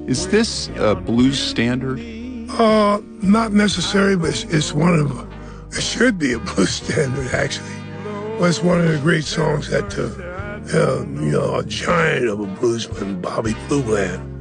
Is this a blues standard? Not necessarily, but it's one of them. It should be a blues standard, actually. Well, it's one of the great songs that, a giant of a bluesman, Bobby Blue Bland,